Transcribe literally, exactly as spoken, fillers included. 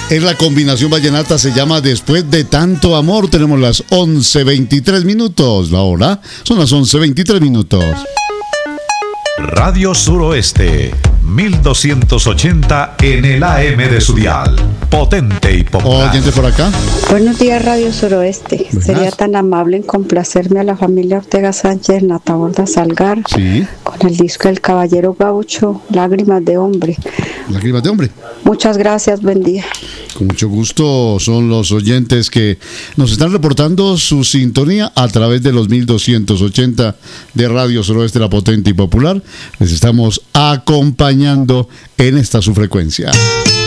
Es la combinación vallenata, se llama Después de tanto amor. Tenemos las once veintitrés minutos. La hora son las once veintitrés minutos. Radio Suroeste, mil doscientos ochenta en el A M de su dial. Potente y popular. Oyente por acá. Buenos días, Radio Suroeste. Buenas. Sería tan amable en complacerme a la familia Ortega Sánchez en la Taborda Salgar Sí. con el disco El Caballero Gaucho, Lágrimas de Hombre. Lágrimas de hombre. Muchas gracias, buen día. Con mucho gusto, son los oyentes que nos están reportando su sintonía a través de los mil doscientos ochenta de Radio Suroeste, la Potente y Popular. Les estamos acompañando en esta su frecuencia.